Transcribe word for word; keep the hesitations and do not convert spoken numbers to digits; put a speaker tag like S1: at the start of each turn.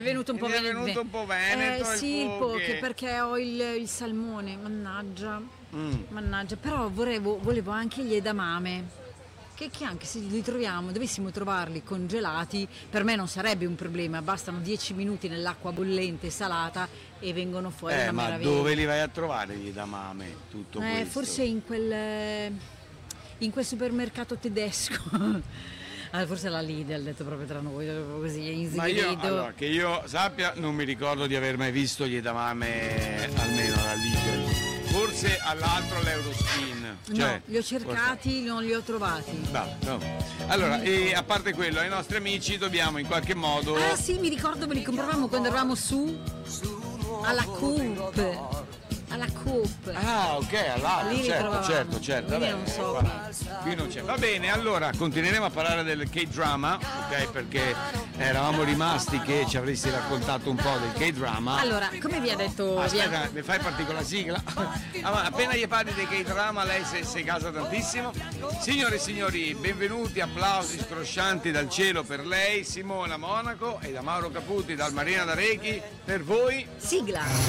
S1: È venuto un po'
S2: Mi è
S1: veneto.
S2: venuto un po' veneto
S1: Eh,
S2: il
S1: sì, il
S2: poke.
S1: poke, perché ho il, il salmone, mannaggia.
S2: Mm.
S1: Mannaggia, però volevo, volevo anche gli edamame. Che, che anche se li troviamo, dovessimo trovarli congelati, per me non sarebbe un problema, bastano dieci minuti nell'acqua bollente salata e vengono fuori
S2: Eh,
S1: una
S2: ma
S1: meraviglia.
S2: dove li vai a trovare gli edamame? Tutto
S1: Eh,
S2: questo?
S1: forse in quel in quel supermercato tedesco. Ah, forse la Lidl, detto proprio tra noi, così
S2: Ma io,
S1: insidido.
S2: allora, che io sappia, non mi ricordo di aver mai visto gli edamame almeno alla Lidl. Forse all'altro all'Eurospin. Cioè,
S1: no, li ho cercati, non li ho trovati.
S2: No, no. Allora, e a parte quello, ai nostri amici dobbiamo in qualche modo...
S1: Ah sì, mi ricordo, me li compravamo quando eravamo su alla Coop. Alla Coop.
S2: Ah, ok, all'altro,
S1: Lì li
S2: certo,
S1: trovavamo.
S2: certo, certo.
S1: Lì
S2: Vabbè,
S1: non so.
S2: qua- qui non c'è. Va bene, allora continueremo a parlare del K-drama, ok? Perché eravamo rimasti che ci avresti raccontato un po' del K-drama.
S1: Allora, come vi ha detto
S2: Ah,
S1: vi ha-
S2: aspetta, mi fai partire con la sigla? Ah, ma appena gli parli dei K-drama lei si, si casa tantissimo. Signore e signori, benvenuti, applausi scroscianti dal cielo per lei, Simona Monaco, e da Mauro Caputi, dal Marina d'Arechi, per voi.
S1: sigla.